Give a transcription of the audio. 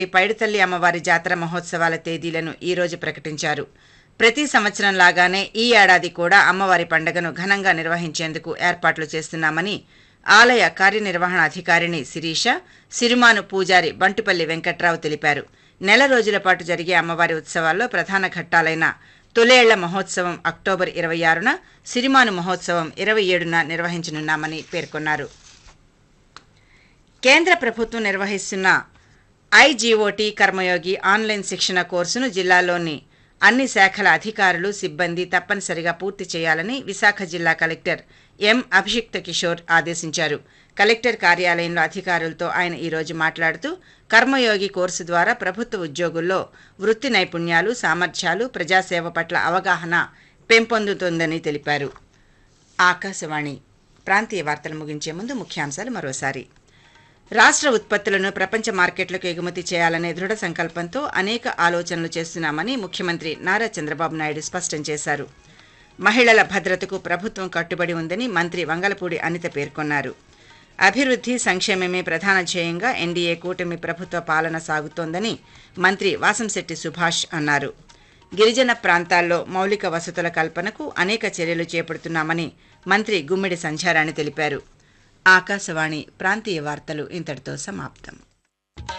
పైడితల్లి అమ్మవారి జాతర మహోత్సవాల తేదీలను ఈ రోజు ప్రకటించారు. ప్రతి సంవత్సరం లాగానే ఈ ఏడాది కూడా అమ్మవారి పండుగను ఘనంగా నిర్వహించేందుకు ఏర్పాట్లు చేస్తున్నామని ఆలయ కార్యనిర్వహణాధికారిణి శిరీష, సిరిమాను పూజారి బంటుపల్లి వెంకట్రావు తెలిపారు. నెల రోజుల పాటు జరిగే అమ్మవారి ఉత్సవాల్లో ప్రధాన ఘట్టాలైన తొలేళ్ల మహోత్సవం అక్టోబర్ 26న, సిరిమాను మహోత్సవం 27న నిర్వహించనున్నామని పేర్కొన్నారు. కేంద్ర ప్రభుత్వం నిర్వహిస్తున్న ఐజీఓటీ కర్మయోగి ఆన్లైన్ శిక్షణ కోర్సును జిల్లాలోని అన్ని శాఖల అధికారులు, సిబ్బంది తప్పనిసరిగా పూర్తి చేయాలని విశాఖ జిల్లా కలెక్టర్ ఎం అభిషిక్త కిషోర్ ఆదేశించారు. కలెక్టర్ కార్యాలయంలో అధికారులతో ఆయన ఈరోజు మాట్లాడుతూ కర్మయోగి కోర్సు ద్వారా ప్రభుత్వ ఉద్యోగుల్లో వృత్తి నైపుణ్యాలు, సామర్థ్యాలు, ప్రజాసేవ పట్ల అవగాహన పెంపొందుతుందని తెలిపారు. ఆకాశవాణి ప్రాంతీయ వార్తలు ముగించే ముందు ముఖ్యాంశాలు మరోసారి. రాష్ట్ర ఉత్పత్తులను ప్రపంచ మార్కెట్లకు ఎగుమతి చేయాలనే దృఢ సంకల్పంతో అనేక ఆలోచనలు చేస్తున్నామని ముఖ్యమంత్రి నారా చంద్రబాబు నాయుడు స్పష్టం చేశారు. మహిళల భద్రతకు ప్రభుత్వం కట్టుబడి ఉందని మంత్రి వంగలపూడి అనిత పేర్కొన్నారు. అభివృద్ధి, సంక్షేమమే ప్రధాన ధ్యేయంగా ఎన్డీఏ కూటమి ప్రభుత్వ పాలన సాగుతోందని మంత్రి వాసంశెట్టి సుభాష్ అన్నారు. గిరిజన ప్రాంతాల్లో మౌలిక వసతుల కల్పనకు అనేక చర్యలు చేపడుతున్నామని మంత్రి గుమ్మిడి సంధ్యారాణి తెలిపారు. ఆకాశవాణి ప్రాంతీయ వార్తలు ఇంతటితో సమాప్తం.